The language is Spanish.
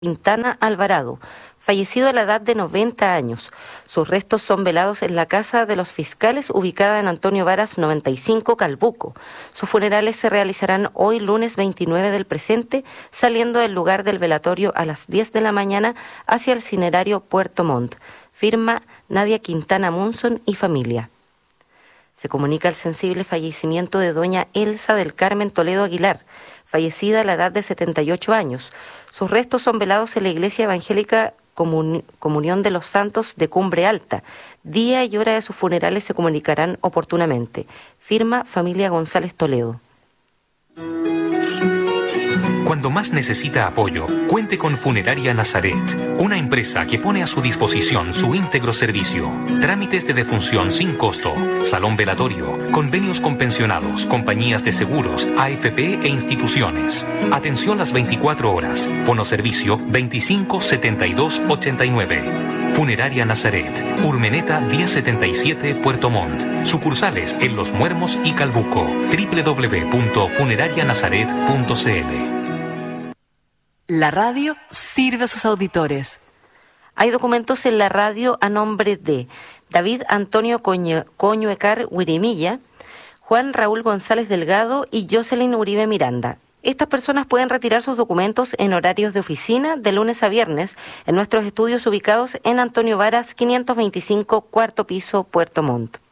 Quintana Alvarado, fallecido a la edad de 90 años. Sus restos son velados en la Casa de los Fiscales, ubicada en Antonio Varas 95, Calbuco. Sus funerales se realizarán hoy, lunes 29 del presente, saliendo del lugar del velatorio a las 10 de la mañana hacia el cinerario Puerto Montt. Firma Nadia Quintana Munson y familia. Se comunica el sensible fallecimiento de doña Elsa del Carmen Toledo Aguilar, fallecida a la edad de 78 años. Sus restos son velados en la Iglesia Evangélica Comunión de los Santos de Cumbre Alta. Día y hora de sus funerales se comunicarán oportunamente. Firma familia González Toledo. Cuando más necesita apoyo, cuente con Funeraria Nazaret, una empresa que pone a su disposición su íntegro servicio. Trámites de defunción sin costo, salón velatorio, convenios con pensionados, compañías de seguros, AFP e instituciones. Atención las 24 horas. Fonoservicio 25 72 89. Funeraria Nazaret, Urmeneta 1077, Puerto Montt. Sucursales en Los Muermos y Calbuco. www.funerarianazaret.cl. La radio sirve a sus auditores. Hay documentos en la radio a nombre de David Antonio Coñuecar Huirimilla, Juan Raúl González Delgado y Jocelyn Uribe Miranda. Estas personas pueden retirar sus documentos en horarios de oficina de lunes a viernes en nuestros estudios ubicados en Antonio Varas 525, cuarto piso, Puerto Montt.